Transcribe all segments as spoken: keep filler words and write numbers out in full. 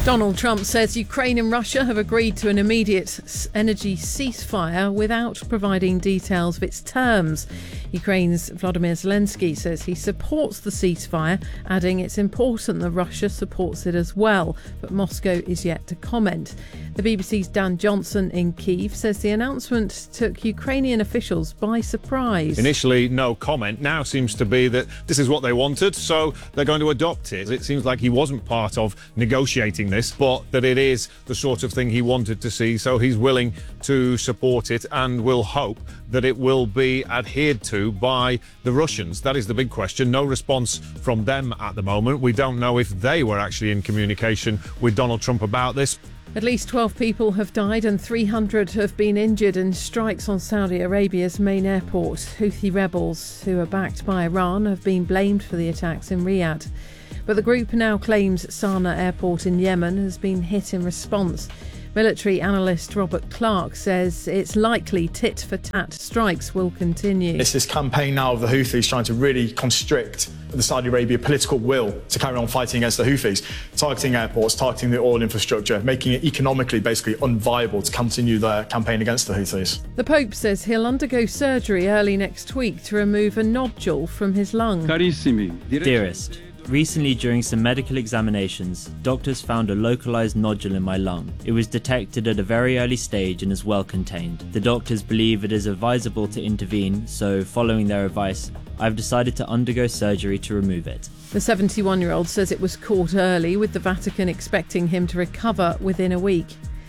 Donald Trump says Ukraine and Russia have agreed to an immediate energy ceasefire without providing details of its terms. Ukraine's Volodymyr Zelensky says he supports the ceasefire, adding it's important that Russia supports it as well, but Moscow is yet to comment. The B B C's Dan Johnson in Kyiv says the announcement took Ukrainian officials by surprise. Initially, no comment. Now seems to be that this is what they wanted, so they're going to adopt it. It seems like he wasn't part of negotiating this, but that it is the sort of thing he wanted to see, so he's willing to support it and will hope that it will be adhered to by the Russians. That is the big question. No response from them at the moment. We don't know if they were actually in communication with Donald Trump about this. At least twelve people have died and three hundred have been injured in strikes on Saudi Arabia's main airport. Houthi rebels, who are backed by Iran, have been blamed for the attacks in Riyadh. But the group now claims Sana'a Airport in Yemen has been hit in response. Military analyst Robert Clark says it's likely tit-for-tat strikes will continue. It's this campaign now of the Houthis trying to really constrict the Saudi Arabia political will to carry on fighting against the Houthis, targeting airports, targeting the oil infrastructure, making it economically basically unviable to continue their campaign against the Houthis. The Pope says he'll undergo surgery early next week to remove a nodule from his lung. Carissimi, Dearest, recently during some medical examinations, doctors found a localized nodule in my lung. It was detected at a very early stage and is well contained. The doctors believe it is advisable to intervene, so following their advice, I've decided to undergo surgery to remove it. The seventy-one-year-old says it was caught early, with the Vatican expecting him to recover within a week.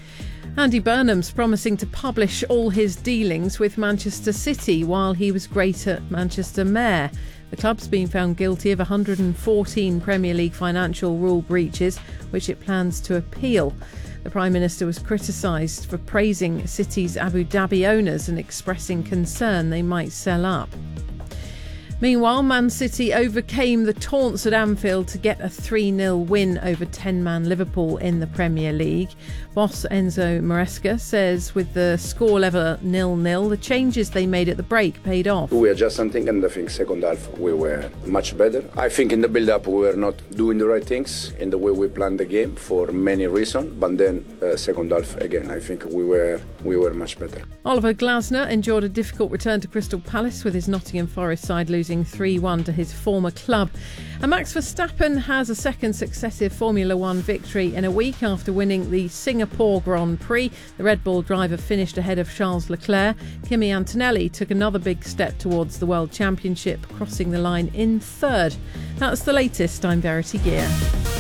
Andy Burnham's promising to publish all his dealings with Manchester City while he was Greater Manchester Mayor. The club's been found guilty of one hundred fourteen Premier League financial rule breaches, which it plans to appeal. The Prime Minister was criticised for praising City's Abu Dhabi owners and expressing concern they might sell up. Meanwhile, Man City overcame the taunts at Anfield to get a three nil win over ten-man Liverpool in the Premier League. Boss Enzo Maresca says with the score level nil nil, the changes they made at the break paid off. We adjusted something, and I think second half we were much better. I think in the build-up we were not doing the right things in the way we planned the game for many reasons, but then uh, second half again, I think we were we were much better. Oliver Glasner endured a difficult return to Crystal Palace with his Nottingham Forest side losing three one to his former club. And Max Verstappen has a second successive Formula One victory in a week after winning the Singapore Grand Prix. The Red Bull driver finished ahead of Charles Leclerc. Kimi Antonelli took another big step towards the World Championship, crossing the line in third. That's the latest. I'm Verity Gear.